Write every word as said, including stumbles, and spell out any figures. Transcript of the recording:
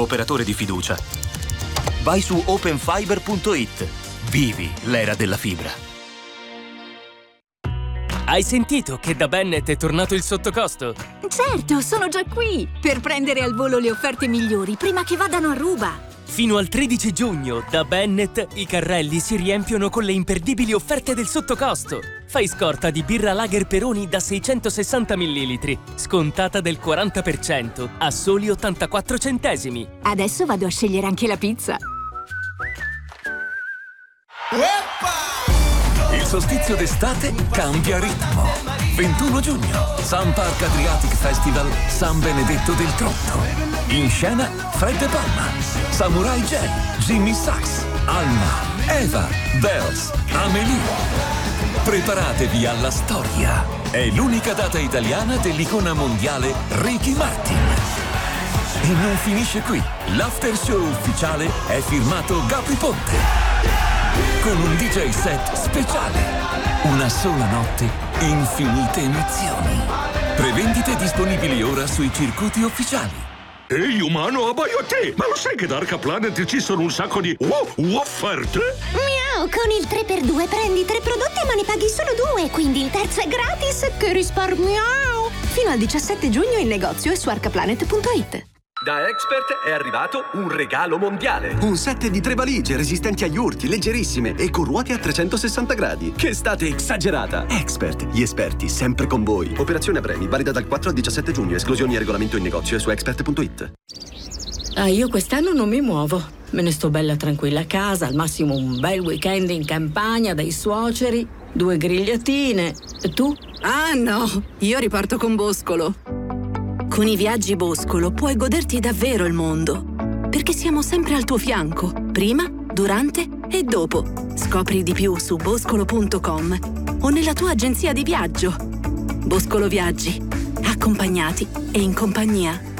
operatore di fiducia. Vai su open fiber punto it. Vivi l'era della fibra. Hai sentito che da Bennett è tornato il sottocosto? Certo, sono già qui per prendere al volo le offerte migliori prima che vadano a ruba. Fino al tredici giugno, da Bennett, i carrelli si riempiono con le imperdibili offerte del sottocosto. Fai scorta di birra Lager Peroni da seicentosessanta millilitri, scontata del quaranta per cento, a soli ottantaquattro centesimi. Adesso vado a scegliere anche la pizza. Il solstizio d'estate cambia ritmo. ventuno giugno, Sun Park Adriatic Festival San Benedetto del Tronto. In scena Fred De Palma, Samurai J, Jimmy Sachs, Alma, Eva, Bells, Amelie. Preparatevi alla storia. È l'unica data italiana dell'icona mondiale Ricky Martin. E non finisce qui. L'after show ufficiale è firmato Gabri Ponte, con un D J set speciale. Una sola notte, infinite emozioni. Prevendite disponibili ora sui circuiti ufficiali. Ehi umano, abbaio a te! Ma lo sai che da Arca Planet ci sono un sacco di wow, offerte? Miau, con il tre per due prendi tre prodotti ma ne paghi solo due, quindi il terzo è gratis, che risparmiao! Fino al diciassette giugno in negozio e su arcaplanet punto it. Da Expert è arrivato un regalo mondiale. Un set di tre valigie resistenti agli urti, leggerissime e con ruote a trecentosessanta gradi. Che estate esagerata! Expert, gli esperti sempre con voi. Operazione a premi, valida dal quattro al diciassette giugno. Esclusioni e regolamento in negozio e su expert punto it. Ah, io quest'anno non mi muovo. Me ne sto bella tranquilla a casa, al massimo un bel weekend in campagna dai suoceri, due grigliatine. E tu? Ah no, io riparto con Boscolo. Con i viaggi Boscolo puoi goderti davvero il mondo, perché siamo sempre al tuo fianco, prima, durante e dopo. Scopri di più su boscolo punto com o nella tua agenzia di viaggio. Boscolo Viaggi, accompagnati e in compagnia.